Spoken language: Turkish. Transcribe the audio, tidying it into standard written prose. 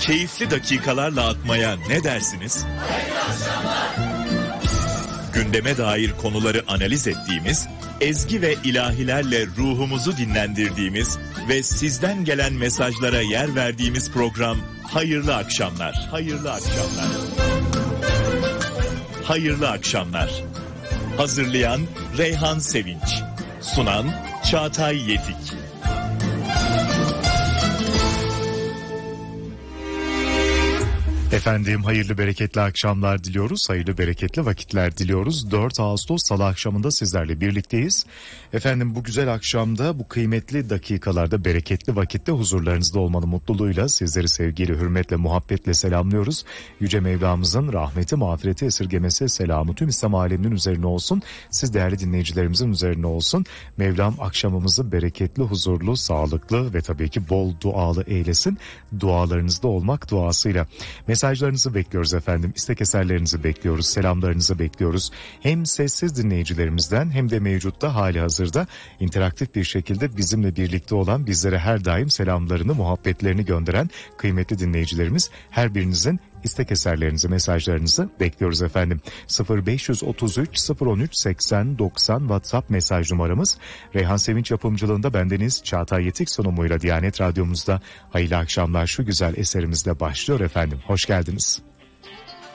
keyifli dakikalarla atmaya ne dersiniz? Gündeme dair konuları analiz ettiğimiz, ezgi ve ilahilerle ruhumuzu dinlendirdiğimiz ve sizden gelen mesajlara yer verdiğimiz program Hayırlı Akşamlar. Hayırlı Akşamlar. Hayırlı Akşamlar. Hazırlayan Reyhan Sevinç. Sunan Çağatay Yetik. Efendim hayırlı bereketli akşamlar diliyoruz, hayırlı bereketli vakitler diliyoruz. 4 Ağustos Salı akşamında sizlerle birlikteyiz. Efendim bu güzel akşamda, bu kıymetli dakikalarda, bereketli vakitte huzurlarınızda olmanın mutluluğuyla sizleri sevgiyle, hürmetle, muhabbetle selamlıyoruz. Yüce Mevlamızın rahmeti, mağfireti, esirgemesi, selamı tüm İslam aleminin üzerine olsun. Siz değerli dinleyicilerimizin üzerine olsun. Mevlam akşamımızı bereketli, huzurlu, sağlıklı ve tabii ki bol dualı eylesin. Dualarınızda olmak duasıyla. Mesajlarınızı bekliyoruz efendim. İstek eserlerinizi bekliyoruz. Selamlarınızı bekliyoruz. Hem sessiz dinleyicilerimizden hem de mevcutta hali hazırda interaktif bir şekilde bizimle birlikte olan, bizlere her daim selamlarını, muhabbetlerini gönderen kıymetli dinleyicilerimiz, her birinizin istek eserlerinizi, mesajlarınızı bekliyoruz efendim. 0533 013 80 90 WhatsApp mesaj numaramız. Reyhan Sevinç yapımcılığında bendeniz Çağatay Yetik sunumuyla Diyanet Radyomuzda hayırlı akşamlar şu güzel eserimizle başlıyor efendim. Hoş geldiniz.